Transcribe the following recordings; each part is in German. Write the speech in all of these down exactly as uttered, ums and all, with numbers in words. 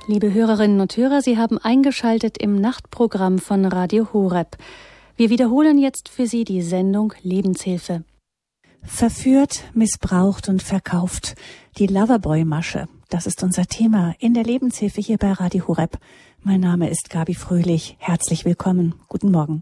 Liebe Hörerinnen und Hörer, Sie haben eingeschaltet im Nachtprogramm von Radio Horeb. Wir wiederholen jetzt für Sie die Sendung Lebenshilfe. Verführt, missbraucht und verkauft. Die Loverboy-Masche. Das ist unser Thema in der Lebenshilfe hier bei Radio Horeb. Mein Name ist Gabi Fröhlich. Herzlich willkommen. Guten Morgen.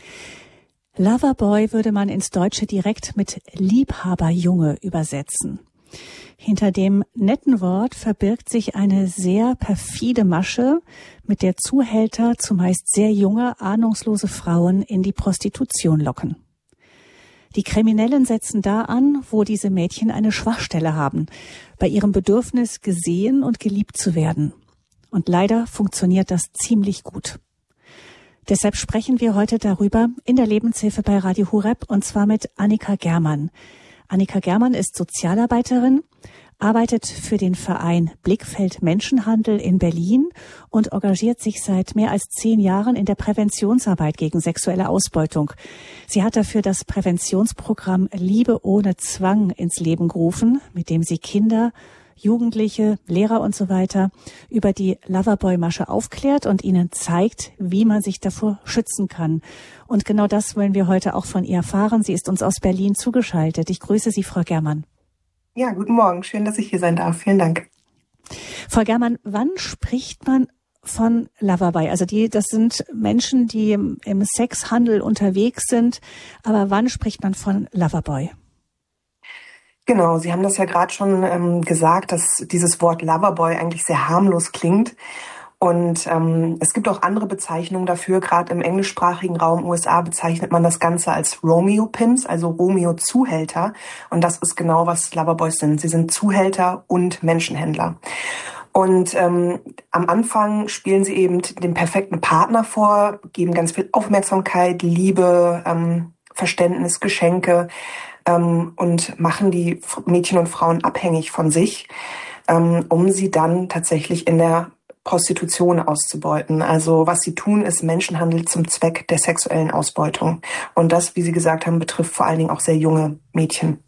Loverboy würde man ins Deutsche direkt mit Liebhaberjunge übersetzen. Hinter dem netten Wort verbirgt sich eine sehr perfide Masche, mit der Zuhälter zumeist sehr junge, ahnungslose Frauen in die Prostitution locken. Die Kriminellen setzen da an, wo diese Mädchen eine Schwachstelle haben, bei ihrem Bedürfnis gesehen und geliebt zu werden. Und leider funktioniert das ziemlich gut. Deshalb sprechen wir heute darüber in der Lebenshilfe bei Radio Horeb, und zwar mit Annika Germann. Annika Germann ist Sozialarbeiterin, arbeitet für den Verein Blickfeld Menschenhandel in Berlin und engagiert sich seit mehr als zehn Jahren in der Präventionsarbeit gegen sexuelle Ausbeutung. Sie hat dafür das Präventionsprogramm Liebe ohne Zwang ins Leben gerufen, mit dem sie Kinder, Jugendliche, Lehrer und so weiter über die Loverboy-Masche aufklärt und ihnen zeigt, wie man sich davor schützen kann. Und genau das wollen wir heute auch von ihr erfahren. Sie ist uns aus Berlin zugeschaltet. Ich grüße Sie, Frau Germann. Ja, guten Morgen. Schön, dass ich hier sein darf. Vielen Dank. Frau Germann, wann spricht man von Loverboy? Also die, das sind Menschen, die im, im Sexhandel unterwegs sind. Aber wann spricht man von Loverboy? Genau, Sie haben das ja gerade schon ähm, gesagt, dass dieses Wort Loverboy eigentlich sehr harmlos klingt. Und ähm, es gibt auch andere Bezeichnungen dafür. Gerade im englischsprachigen Raum U S A bezeichnet man das Ganze als Romeo-Pimps, also Romeo-Zuhälter. Und das ist genau, was Loverboys sind. Sie sind Zuhälter und Menschenhändler. Und ähm, am Anfang spielen sie eben den perfekten Partner vor, geben ganz viel Aufmerksamkeit, Liebe, ähm, Verständnis, Geschenke, ähm, und machen die Mädchen und Frauen abhängig von sich, ähm, um sie dann tatsächlich in der Prostitution auszubeuten. Also was sie tun, ist Menschenhandel zum Zweck der sexuellen Ausbeutung. Und das, wie Sie gesagt haben, betrifft vor allen Dingen auch sehr junge Mädchen.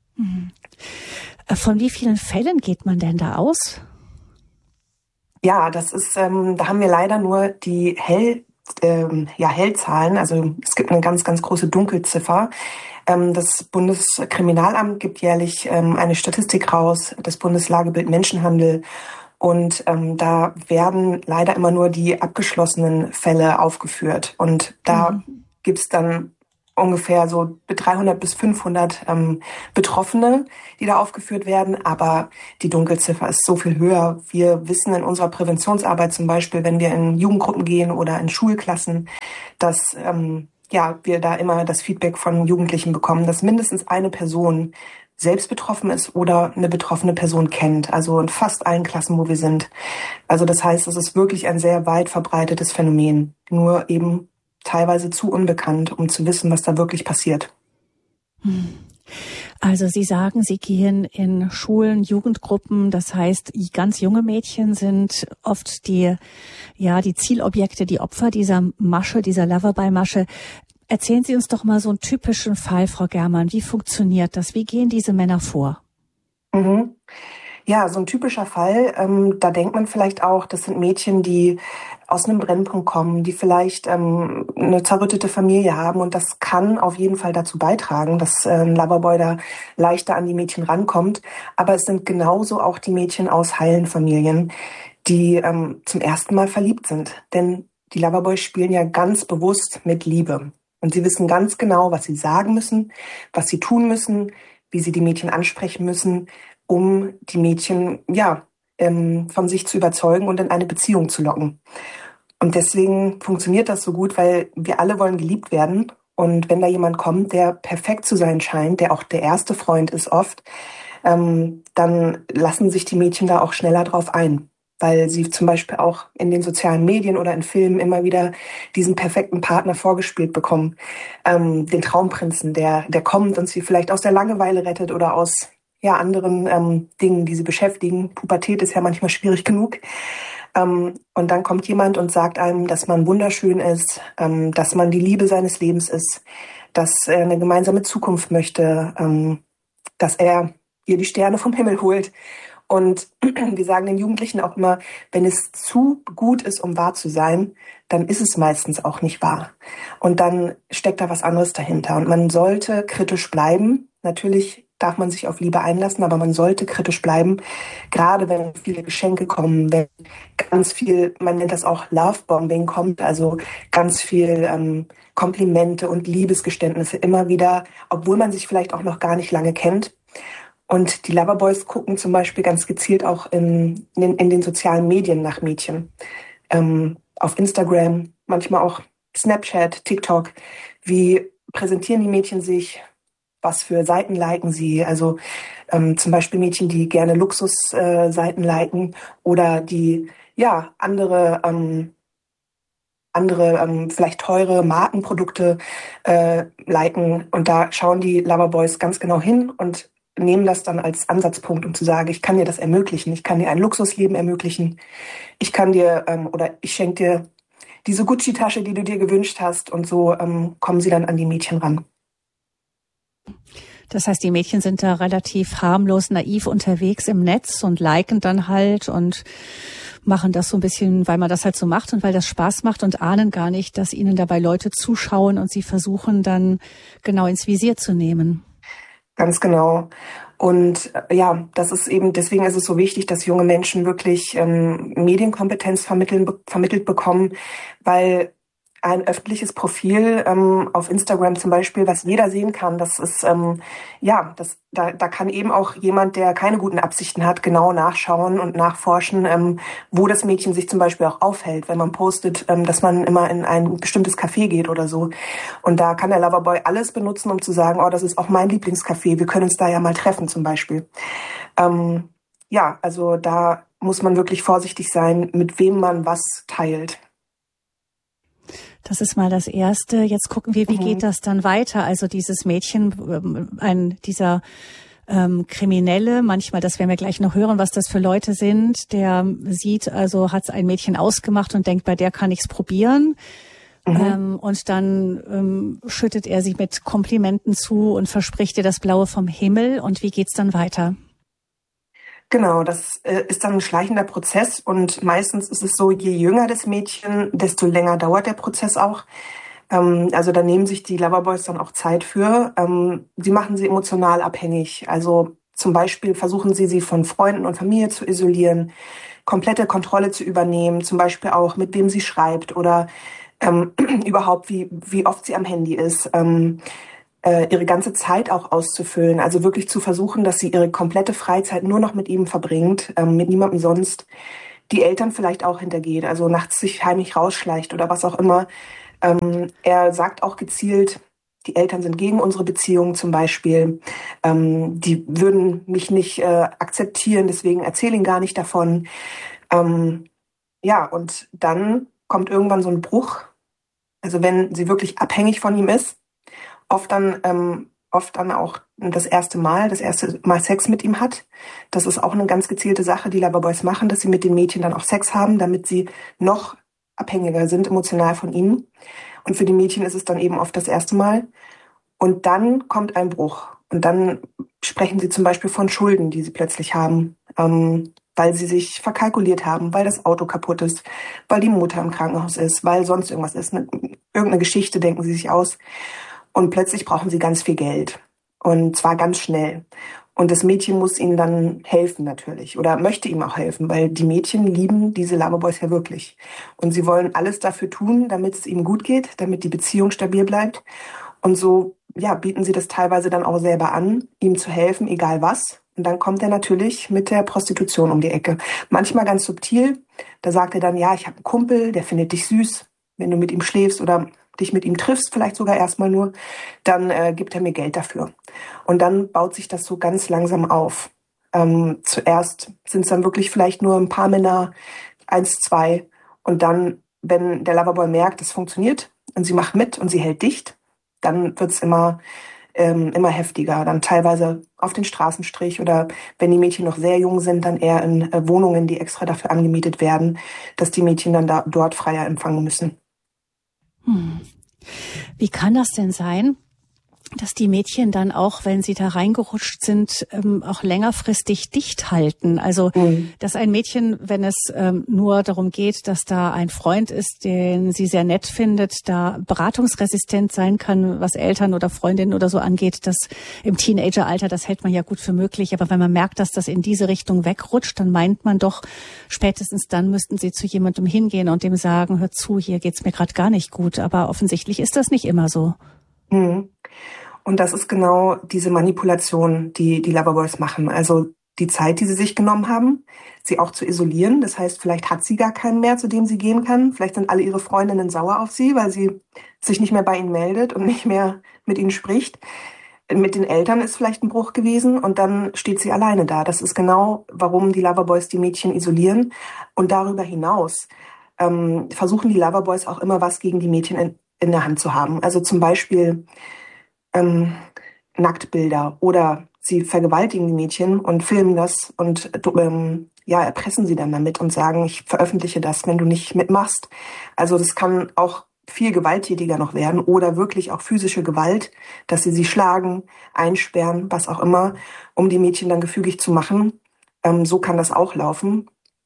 Von wie vielen Fällen geht man denn da aus? Ja, das ist, ähm, da haben wir leider nur die Hell, ähm, ja, Hellzahlen. Also es gibt eine ganz, ganz große Dunkelziffer. Ähm, das Bundeskriminalamt gibt jährlich ähm, eine Statistik raus, das Bundeslagebild Menschenhandel. Und ähm, da werden leider immer nur die abgeschlossenen Fälle aufgeführt. Und da mhm. gibt's dann ungefähr so dreihundert bis fünfhundert ähm, Betroffene, die da aufgeführt werden. Aber die Dunkelziffer ist so viel höher. Wir wissen in unserer Präventionsarbeit zum Beispiel, wenn wir in Jugendgruppen gehen oder in Schulklassen, dass ähm, ja wir da immer das Feedback von Jugendlichen bekommen, dass mindestens eine Person selbst betroffen ist oder eine betroffene Person kennt. Also in fast allen Klassen, wo wir sind. Also das heißt, es ist wirklich ein sehr weit verbreitetes Phänomen. Nur eben teilweise zu unbekannt, um zu wissen, was da wirklich passiert. Also Sie sagen, Sie gehen in Schulen, Jugendgruppen. Das heißt, ganz junge Mädchen sind oft die, ja, die Zielobjekte, die Opfer dieser Masche, dieser Loverboy-Masche. Erzählen Sie uns doch mal so einen typischen Fall, Frau Germann. Wie funktioniert das? Wie gehen diese Männer vor? Mhm. Ja, so ein typischer Fall, ähm, da denkt man vielleicht auch, das sind Mädchen, die aus einem Brennpunkt kommen, die vielleicht ähm, eine zerrüttete Familie haben. Und das kann auf jeden Fall dazu beitragen, dass äh, ein Loverboy da leichter an die Mädchen rankommt. Aber es sind genauso auch die Mädchen aus heilen Familien, die ähm, zum ersten Mal verliebt sind. Denn die Loverboys spielen ja ganz bewusst mit Liebe. Und sie wissen ganz genau, was sie sagen müssen, was sie tun müssen, wie sie die Mädchen ansprechen müssen, um die Mädchen ja ähm, von sich zu überzeugen und in eine Beziehung zu locken. Und deswegen funktioniert das so gut, weil wir alle wollen geliebt werden. Und wenn da jemand kommt, der perfekt zu sein scheint, der auch der erste Freund ist oft, ähm, dann lassen sich die Mädchen da auch schneller drauf ein. Weil sie zum Beispiel auch in den sozialen Medien oder in Filmen immer wieder diesen perfekten Partner vorgespielt bekommen. Ähm, den Traumprinzen, der, der kommt und sie vielleicht aus der Langeweile rettet oder aus ja, anderen ähm, Dingen, die sie beschäftigen. Pubertät ist ja manchmal schwierig genug. Ähm, und dann kommt jemand und sagt einem, dass man wunderschön ist, ähm, dass man die Liebe seines Lebens ist, dass er eine gemeinsame Zukunft möchte, ähm, dass er ihr die Sterne vom Himmel holt. Und wir sagen den Jugendlichen auch immer, wenn es zu gut ist, um wahr zu sein, dann ist es meistens auch nicht wahr. Und dann steckt da was anderes dahinter. Und man sollte kritisch bleiben. Natürlich darf man sich auf Liebe einlassen, aber man sollte kritisch bleiben. Gerade wenn viele Geschenke kommen, wenn ganz viel, man nennt das auch Lovebombing kommt, also ganz viel ähm, Komplimente und Liebesgeständnisse immer wieder, obwohl man sich vielleicht auch noch gar nicht lange kennt. Und die Loverboys gucken zum Beispiel ganz gezielt auch in, in, in den sozialen Medien nach Mädchen. Ähm, auf Instagram, manchmal auch Snapchat, TikTok. Wie präsentieren die Mädchen sich? Was für Seiten liken sie? Also ähm, zum Beispiel Mädchen, die gerne Luxusseiten äh, liken oder die ja andere ähm, andere ähm, vielleicht teure Markenprodukte äh, liken. Und da schauen die Loverboys ganz genau hin und nehmen das dann als Ansatzpunkt, um zu sagen, ich kann dir das ermöglichen, ich kann dir ein Luxusleben ermöglichen, ich kann dir ähm, oder ich schenke dir diese Gucci-Tasche, die du dir gewünscht hast, und so ähm, kommen sie dann an die Mädchen ran. Das heißt, die Mädchen sind da relativ harmlos, naiv unterwegs im Netz und liken dann halt und machen das so ein bisschen, weil man das halt so macht und weil das Spaß macht und ahnen gar nicht, dass ihnen dabei Leute zuschauen und sie versuchen dann genau ins Visier zu nehmen. Ganz genau. Und äh, ja, das ist eben, deswegen ist es so wichtig, dass junge Menschen wirklich ähm, Medienkompetenz vermitteln, be- vermittelt bekommen, weil ein öffentliches Profil ähm, auf Instagram zum Beispiel, was jeder sehen kann, das ist, ähm, ja, das, da, da kann eben auch jemand, der keine guten Absichten hat, genau nachschauen und nachforschen, ähm, wo das Mädchen sich zum Beispiel auch aufhält, wenn man postet, ähm, dass man immer in ein bestimmtes Café geht oder so. Und da kann der Loverboy alles benutzen, um zu sagen, oh, das ist auch mein Lieblingscafé, wir können uns da ja mal treffen zum Beispiel. Ähm, ja, also da muss man wirklich vorsichtig sein, mit wem man was teilt. Das ist mal das Erste. Jetzt gucken wir, wie Mhm. geht das dann weiter? Also dieses Mädchen, ähm, ein dieser ähm, Kriminelle, manchmal, das werden wir gleich noch hören, was das für Leute sind, der sieht, also hat ein Mädchen ausgemacht und denkt, bei der kann ich's probieren. Mhm. Ähm, und dann ähm, schüttet er sie mit Komplimenten zu und verspricht ihr das Blaue vom Himmel. Und wie geht's dann weiter? Genau, das äh, ist dann ein schleichender Prozess und meistens ist es so, je jünger das Mädchen, desto länger dauert der Prozess auch. Ähm, also da nehmen sich die Loverboys dann auch Zeit für. Ähm, sie machen sie emotional abhängig. Also zum Beispiel versuchen sie, sie von Freunden und Familie zu isolieren, komplette Kontrolle zu übernehmen, zum Beispiel auch mit wem sie schreibt oder ähm, überhaupt wie, wie oft sie am Handy ist. Ähm, äh, ihre ganze Zeit auch auszufüllen. Also wirklich zu versuchen, dass sie ihre komplette Freizeit nur noch mit ihm verbringt, ähm, mit niemandem sonst. Die Eltern vielleicht auch hintergeht, also nachts sich heimlich rausschleicht oder was auch immer. Ähm, er sagt auch gezielt, die Eltern sind gegen unsere Beziehung zum Beispiel. Ähm, die würden mich nicht äh, akzeptieren, deswegen erzähle ihn gar nicht davon. Ähm, ja, und dann kommt irgendwann so ein Bruch. Also wenn sie wirklich abhängig von ihm ist, oft dann, ähm, oft dann auch das erste Mal, das erste Mal Sex mit ihm hat. Das ist auch eine ganz gezielte Sache, die Loverboys machen, dass sie mit den Mädchen dann auch Sex haben, damit sie noch abhängiger sind emotional von ihm. Und für die Mädchen ist es dann eben oft das erste Mal. Und dann kommt ein Bruch. Und dann sprechen sie zum Beispiel von Schulden, die sie plötzlich haben, ähm, weil sie sich verkalkuliert haben, weil das Auto kaputt ist, weil die Mutter im Krankenhaus ist, weil sonst irgendwas ist. Eine, irgendeine Geschichte denken sie sich aus. Und plötzlich brauchen sie ganz viel Geld. Und zwar ganz schnell. Und das Mädchen muss ihnen dann helfen natürlich oder möchte ihm auch helfen, weil die Mädchen lieben diese Loverboys ja wirklich. Und sie wollen alles dafür tun, damit es ihm gut geht, damit die Beziehung stabil bleibt. Und so ja, bieten sie das teilweise dann auch selber an, ihm zu helfen, egal was. Und dann kommt er natürlich mit der Prostitution um die Ecke. Manchmal ganz subtil. Da sagt er dann, ja, ich habe einen Kumpel, der findet dich süß, wenn du mit ihm schläfst oder dich mit ihm triffst, vielleicht sogar erstmal nur, dann äh, gibt er mir Geld dafür. Und dann baut sich das so ganz langsam auf. Ähm, zuerst sind es dann wirklich vielleicht nur ein paar Männer, eins, zwei. Und dann, wenn der Loverboy merkt, es funktioniert und sie macht mit und sie hält dicht, dann wird's immer ähm, immer heftiger. Dann teilweise auf den Straßenstrich oder wenn die Mädchen noch sehr jung sind, dann eher in äh, Wohnungen, die extra dafür angemietet werden, dass die Mädchen dann da dort freier empfangen müssen. Hm. Wie kann das denn sein, dass die Mädchen dann auch, wenn sie da reingerutscht sind, ähm, auch längerfristig dicht halten. Also, mhm. dass ein Mädchen, wenn es ähm, nur darum geht, dass da ein Freund ist, den sie sehr nett findet, da beratungsresistent sein kann, was Eltern oder Freundinnen oder so angeht, das im Teenageralter, das hält man ja gut für möglich. Aber wenn man merkt, dass das in diese Richtung wegrutscht, dann meint man doch, spätestens dann müssten sie zu jemandem hingehen und dem sagen, hör zu, hier geht's mir gerade gar nicht gut. Aber offensichtlich ist das nicht immer so. Mhm. Und das ist genau diese Manipulation, die die Loverboys machen. Also die Zeit, die sie sich genommen haben, sie auch zu isolieren. Das heißt, vielleicht hat sie gar keinen mehr, zu dem sie gehen kann. Vielleicht sind alle ihre Freundinnen sauer auf sie, weil sie sich nicht mehr bei ihnen meldet und nicht mehr mit ihnen spricht. Mit den Eltern ist vielleicht ein Bruch gewesen und dann steht sie alleine da. Das ist genau, warum die Loverboys die Mädchen isolieren. Und darüber hinaus ähm, versuchen die Loverboys auch immer was gegen die Mädchen in, in der Hand zu haben. Also zum Beispiel Ähm, Nacktbilder oder sie vergewaltigen die Mädchen und filmen das und ähm, ja, erpressen sie dann damit und sagen, ich veröffentliche das, wenn du nicht mitmachst. Also das kann auch viel gewalttätiger noch werden oder wirklich auch physische Gewalt, dass sie sie schlagen, einsperren, was auch immer, um die Mädchen dann gefügig zu machen. Ähm, so kann das auch laufen.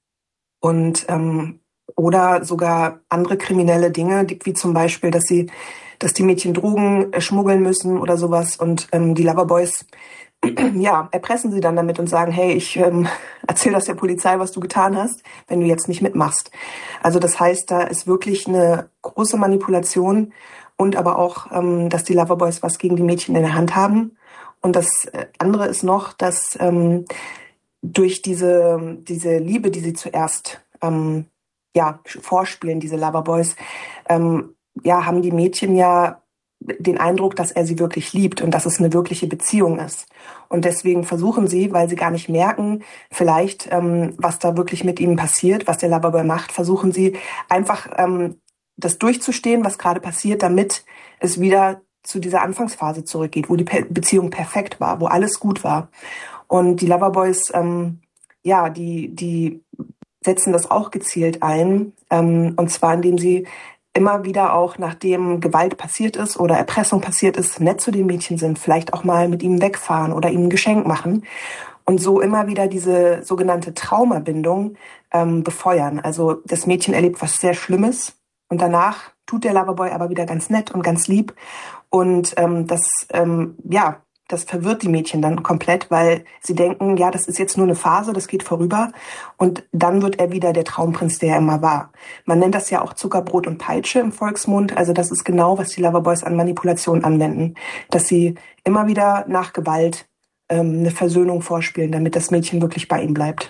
Und ähm, oder sogar andere kriminelle Dinge, wie zum Beispiel, dass sie, dass die Mädchen Drogen schmuggeln müssen oder sowas und ähm, die Loverboys, ja, erpressen sie dann damit und sagen, hey, ich ähm, erzähl das der Polizei, was du getan hast, wenn du jetzt nicht mitmachst. Also das heißt, da ist wirklich eine große Manipulation und aber auch, ähm, dass die Loverboys was gegen die Mädchen in der Hand haben. Und das andere ist noch, dass ähm, durch diese diese Liebe, die sie zuerst ähm, ja, vorspielen, diese Loverboys, ähm, ja, haben die Mädchen ja den Eindruck, dass er sie wirklich liebt und dass es eine wirkliche Beziehung ist. Und deswegen versuchen sie, weil sie gar nicht merken, vielleicht, ähm, was da wirklich mit ihnen passiert, was der Loverboy macht, versuchen sie einfach ähm, das durchzustehen, was gerade passiert, damit es wieder zu dieser Anfangsphase zurückgeht, wo die Pe- Beziehung perfekt war, wo alles gut war. Und die Loverboys, ähm, ja, die, die setzen das auch gezielt ein, ähm, und zwar indem sie immer wieder auch, nachdem Gewalt passiert ist oder Erpressung passiert ist, nett zu den Mädchen sind, vielleicht auch mal mit ihm wegfahren oder ihm ein Geschenk machen und so immer wieder diese sogenannte Traumabindung ähm, befeuern. Also das Mädchen erlebt was sehr Schlimmes und danach tut der Loverboy aber wieder ganz nett und ganz lieb und ähm, das, ähm, ja, das verwirrt die Mädchen dann komplett, weil sie denken, ja, das ist jetzt nur eine Phase, das geht vorüber und dann wird er wieder der Traumprinz, der er immer war. Man nennt das ja auch Zuckerbrot und Peitsche im Volksmund, also das ist genau, was die Loverboys an Manipulation anwenden, dass sie immer wieder nach Gewalt ähm, eine Versöhnung vorspielen, damit das Mädchen wirklich bei ihm bleibt.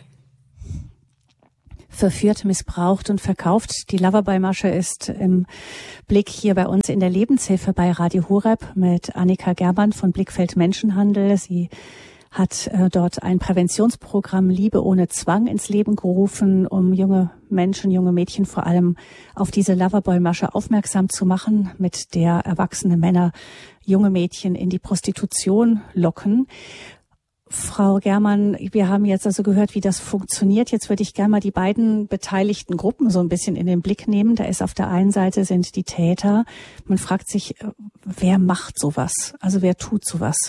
Verführt, missbraucht und verkauft. Die Loverboy-Masche ist im Blick hier bei uns in der Lebenshilfe bei Radio Horeb mit Annika Germann von Blickfeld Menschenhandel. Sie hat äh, dort ein Präventionsprogramm Liebe ohne Zwang ins Leben gerufen, um junge Menschen, junge Mädchen vor allem auf diese Loverboy-Masche aufmerksam zu machen, mit der erwachsene Männer junge Mädchen in die Prostitution locken. Frau Germann, wir haben jetzt also gehört, wie das funktioniert. Jetzt würde ich gerne mal die beiden beteiligten Gruppen so ein bisschen in den Blick nehmen. Da ist auf der einen Seite sind die Täter. Man fragt sich, wer macht sowas? Also wer tut sowas?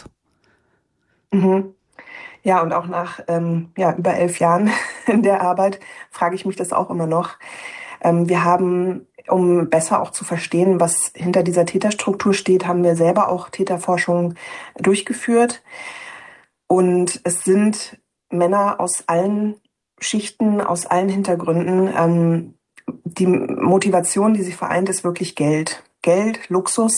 Mhm. Ja, und auch nach ähm, ja, über elf Jahren in der Arbeit frage ich mich das auch immer noch. Ähm, wir haben, um besser auch zu verstehen, was hinter dieser Täterstruktur steht, haben wir selber auch Täterforschung durchgeführt. Und es sind Männer aus allen Schichten, aus allen Hintergründen. Ähm, die Motivation, die sie vereint, ist wirklich Geld. Geld, Luxus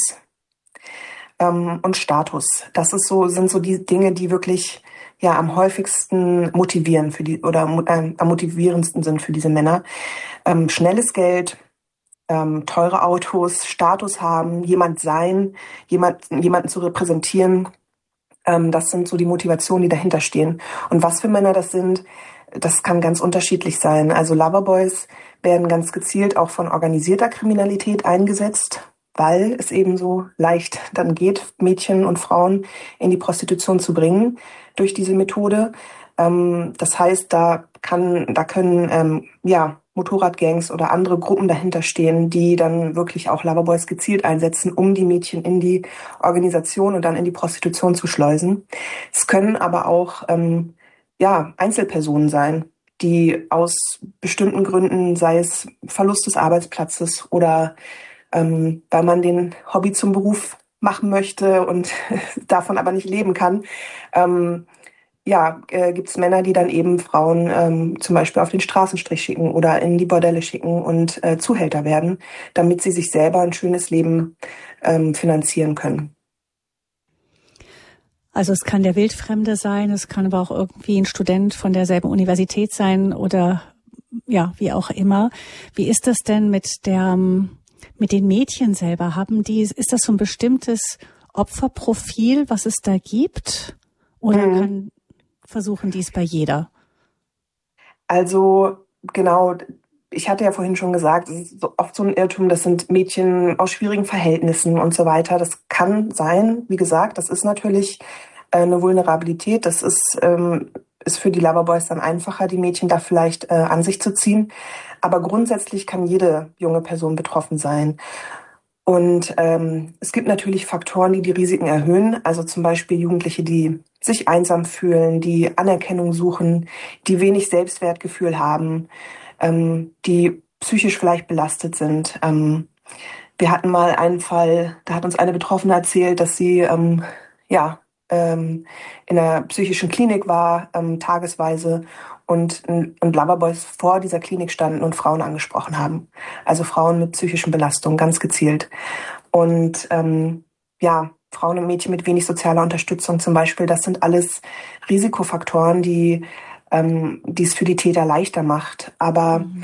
ähm, und Status. Das ist so, sind so die Dinge, die wirklich ja am häufigsten motivieren für die oder äh, am motivierendsten sind für diese Männer. Ähm, schnelles Geld, ähm, teure Autos, Status haben, jemand sein, jemand, jemanden zu repräsentieren. Das sind so die Motivationen, die dahinter stehen. Und was für Männer das sind, das kann ganz unterschiedlich sein. Also Loverboys werden ganz gezielt auch von organisierter Kriminalität eingesetzt, weil es eben so leicht dann geht, Mädchen und Frauen in die Prostitution zu bringen durch diese Methode. Ähm, das heißt, da kann, da können ähm, ja Motorradgangs oder andere Gruppen dahinter stehen, die dann wirklich auch Loverboys gezielt einsetzen, um die Mädchen in die Organisation und dann in die Prostitution zu schleusen. Es können aber auch ähm, ja Einzelpersonen sein, die aus bestimmten Gründen, sei es Verlust des Arbeitsplatzes oder ähm, weil man den Hobby zum Beruf machen möchte und davon aber nicht leben kann, ähm, ja, äh, gibt es Männer, die dann eben Frauen ähm, zum Beispiel auf den Straßenstrich schicken oder in die Bordelle schicken und äh, Zuhälter werden, damit sie sich selber ein schönes Leben ähm, finanzieren können. Also es kann der Wildfremde sein, es kann aber auch irgendwie ein Student von derselben Universität sein oder ja, wie auch immer. Wie ist das denn mit der, mit den Mädchen selber? Haben die, ist das so ein bestimmtes Opferprofil, was es da gibt? Oder Mhm. kann versuchen die es bei jeder? Also genau, ich hatte ja vorhin schon gesagt, es ist so oft so ein Irrtum, das sind Mädchen aus schwierigen Verhältnissen und so weiter. Das kann sein, wie gesagt, das ist natürlich äh, eine Vulnerabilität. Das ist, ähm, ist für die Loverboys dann einfacher, die Mädchen da vielleicht äh, an sich zu ziehen. Aber grundsätzlich kann jede junge Person betroffen sein. Und ähm, es gibt natürlich Faktoren, die die Risiken erhöhen. Also zum Beispiel Jugendliche, die sich einsam fühlen, die Anerkennung suchen, die wenig Selbstwertgefühl haben, ähm, die psychisch vielleicht belastet sind. Ähm, wir hatten mal einen Fall, da hat uns eine Betroffene erzählt, dass sie ähm, ja ähm, in einer psychischen Klinik war, ähm, tagesweise und, und Loverboys vor dieser Klinik standen und Frauen angesprochen haben. Also Frauen mit psychischen Belastungen, ganz gezielt. Und ähm, ja, Frauen und Mädchen mit wenig sozialer Unterstützung zum Beispiel, das sind alles Risikofaktoren, die ähm, die es für die Täter leichter macht. Aber Mhm.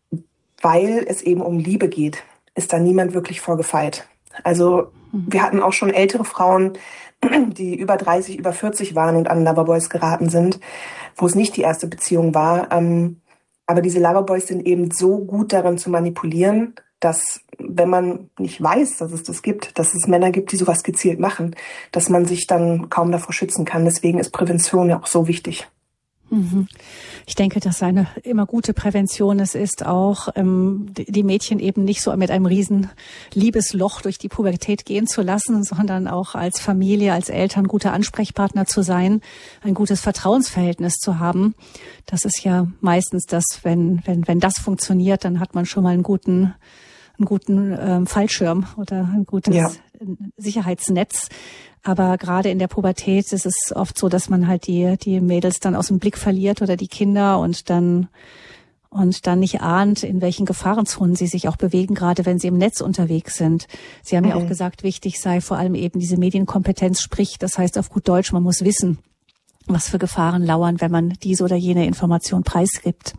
weil es eben um Liebe geht, ist da niemand wirklich vorgefeit. Also Mhm. wir hatten auch schon ältere Frauen, die über dreißig, über vierzig waren und an Loverboys geraten sind, wo es nicht die erste Beziehung war. Ähm, aber diese Loverboys sind eben so gut darin zu manipulieren, dass wenn man nicht weiß, dass es das gibt, dass es Männer gibt, die sowas gezielt machen, dass man sich dann kaum davor schützen kann. Deswegen ist Prävention ja auch so wichtig. Mhm. Ich denke, dass eine immer gute Prävention es ist, auch ähm, die Mädchen eben nicht so mit einem riesen Liebesloch durch die Pubertät gehen zu lassen, sondern auch als Familie, als Eltern gute Ansprechpartner zu sein, ein gutes Vertrauensverhältnis zu haben. Das ist ja meistens das, wenn wenn wenn das funktioniert, dann hat man schon mal einen guten einen guten ähm, Fallschirm oder ein gutes Ja. Sicherheitsnetz. Aber gerade in der Pubertät ist es oft so, dass man halt die die Mädels dann aus dem Blick verliert oder die Kinder und dann und dann nicht ahnt, in welchen Gefahrenzonen sie sich auch bewegen, gerade wenn sie im Netz unterwegs sind. Sie haben Mhm. ja auch gesagt, wichtig sei vor allem eben diese Medienkompetenz, sprich, das heißt auf gut Deutsch, man muss wissen, was für Gefahren lauern, wenn man diese oder jene Information preisgibt.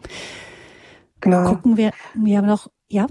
Genau. Gucken wir, wir haben noch, ja?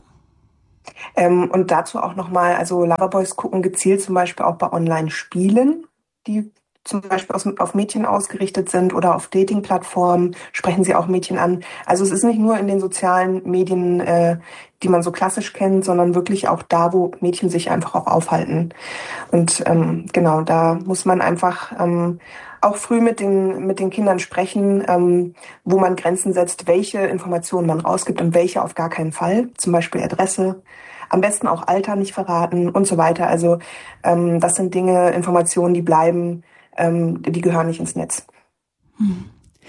Ähm, und dazu auch nochmal, also Loverboys gucken gezielt zum Beispiel auch bei Online-Spielen, die zum Beispiel aus, auf Mädchen ausgerichtet sind oder auf Dating-Plattformen sprechen sie auch Mädchen an. Also es ist nicht nur in den sozialen Medien, äh, die man so klassisch kennt, sondern wirklich auch da, wo Mädchen sich einfach auch aufhalten. Und ähm, genau, da muss man einfach ähm, auch früh mit den mit den Kindern sprechen, ähm, wo man Grenzen setzt, welche Informationen man rausgibt und welche auf gar keinen Fall. Zum Beispiel Adresse, am besten auch Alter nicht verraten und so weiter. Also ähm, das sind Dinge, Informationen, die bleiben, ähm, die gehören nicht ins Netz. Hm.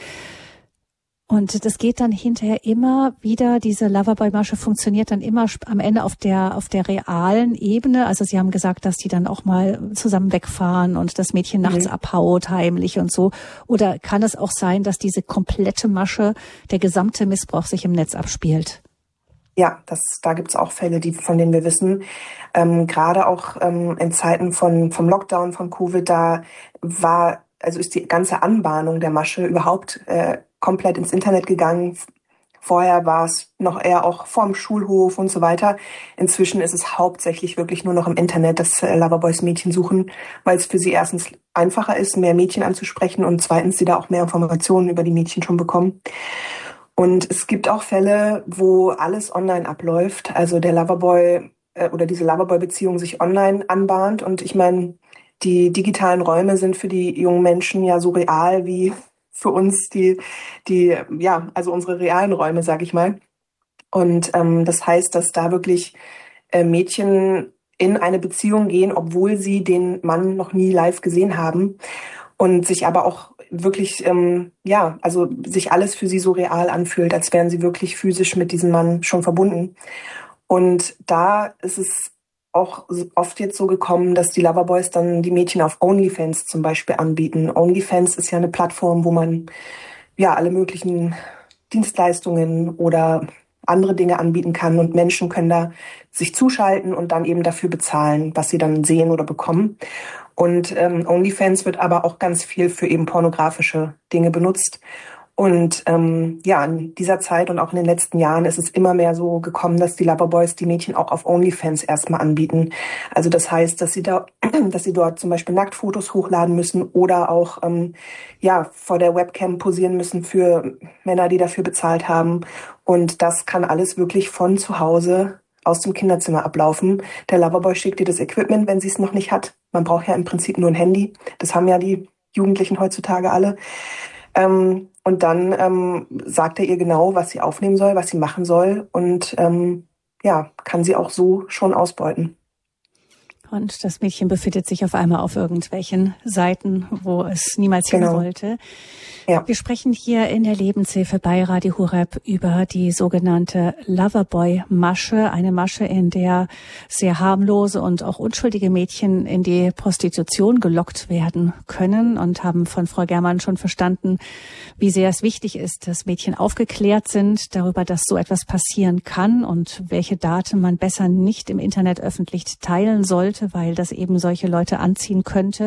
Und das geht dann hinterher immer wieder, diese Loverboy-Masche funktioniert dann immer am Ende auf der, auf der realen Ebene. Also Sie haben gesagt, dass die dann auch mal zusammen wegfahren und das Mädchen nachts Mhm. abhaut, heimlich und so. Oder kann es auch sein, dass diese komplette Masche, der gesamte Missbrauch sich im Netz abspielt? Ja, das, da gibt's auch Fälle, die, von denen wir wissen. Ähm, gerade auch ähm, in Zeiten von, vom Lockdown, von Covid, da war, also ist die ganze Anbahnung der Masche überhaupt äh, komplett ins Internet gegangen. Vorher war es noch eher auch vorm Schulhof und so weiter. Inzwischen ist es hauptsächlich wirklich nur noch im Internet, dass äh, Loverboys Mädchen suchen, weil es für sie erstens einfacher ist, mehr Mädchen anzusprechen und zweitens sie da auch mehr Informationen über die Mädchen schon bekommen. Und es gibt auch Fälle, wo alles online abläuft. Also der Loverboy äh, oder diese Loverboy-Beziehung sich online anbahnt. Und ich meine, die digitalen Räume sind für die jungen Menschen ja so real wie für uns die, die, ja, also unsere realen Räume, sag ich mal. Und ähm, das heißt, dass da wirklich äh, Mädchen in eine Beziehung gehen, obwohl sie den Mann noch nie live gesehen haben und sich aber auch wirklich, ähm, ja, also sich alles für sie so real anfühlt, als wären sie wirklich physisch mit diesem Mann schon verbunden. Und da ist es auch oft jetzt so gekommen, dass die Loverboys dann die Mädchen auf OnlyFans zum Beispiel anbieten. OnlyFans ist ja eine Plattform, wo man ja alle möglichen Dienstleistungen oder andere Dinge anbieten kann und Menschen können da sich zuschalten und dann eben dafür bezahlen, was sie dann sehen oder bekommen. Und ähm, OnlyFans wird aber auch ganz viel für eben pornografische Dinge benutzt. Und ähm, ja, in dieser Zeit und auch in den letzten Jahren ist es immer mehr so gekommen, dass die Loverboys die Mädchen auch auf OnlyFans erstmal anbieten. Also das heißt, dass sie da, dass sie dort zum Beispiel Nacktfotos hochladen müssen oder auch ähm, ja vor der Webcam posieren müssen für Männer, die dafür bezahlt haben. Und das kann alles wirklich von zu Hause aus dem Kinderzimmer ablaufen. Der Loverboy schickt dir das Equipment, wenn sie es noch nicht hat. Man braucht ja im Prinzip nur ein Handy. Das haben ja die Jugendlichen heutzutage alle. Ähm, und dann ähm, sagt er ihr genau, was sie aufnehmen soll, was sie machen soll und ähm, ja, kann sie auch so schon ausbeuten. Und das Mädchen befindet sich auf einmal auf irgendwelchen Seiten, wo es niemals hin Genau. wollte. Ja. Wir sprechen hier in der Lebenshilfe bei Radio Horeb über die sogenannte Loverboy-Masche. Eine Masche, in der sehr harmlose und auch unschuldige Mädchen in die Prostitution gelockt werden können und haben von Frau Germann schon verstanden, wie sehr es wichtig ist, dass Mädchen aufgeklärt sind darüber, dass so etwas passieren kann und welche Daten man besser nicht im Internet öffentlich teilen sollte, weil das eben solche Leute anziehen könnte.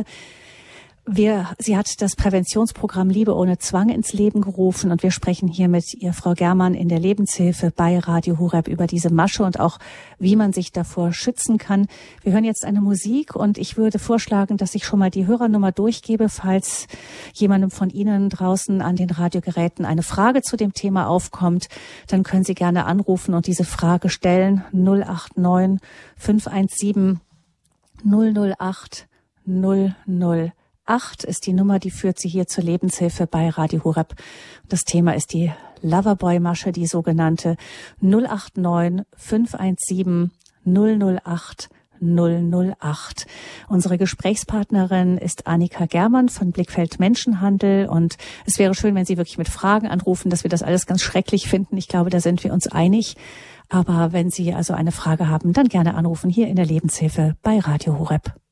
Wir, sie hat das Präventionsprogramm Liebe ohne Zwang ins Leben gerufen und wir sprechen hier mit ihr, Frau Germann, in der Lebenshilfe bei Radio Horeb über diese Masche und auch, wie man sich davor schützen kann. Wir hören jetzt eine Musik und ich würde vorschlagen, dass ich schon mal die Hörernummer durchgebe, falls jemandem von Ihnen draußen an den Radiogeräten eine Frage zu dem Thema aufkommt, dann können Sie gerne anrufen und diese Frage stellen. null acht neun fünf eins sieben null null acht null null acht ist die Nummer, die führt Sie hier zur Lebenshilfe bei Radio Horeb. Das Thema ist die Loverboy-Masche, die sogenannte null acht neun fünf eins sieben null null acht null null acht. Unsere Gesprächspartnerin ist Annika Germann von Blickfeld Menschenhandel und es wäre schön, wenn Sie wirklich mit Fragen anrufen, dass wir das alles ganz schrecklich finden. Ich glaube, da sind wir uns einig. Aber wenn Sie also eine Frage haben, dann gerne anrufen hier in der Lebenshilfe bei Radio Horeb.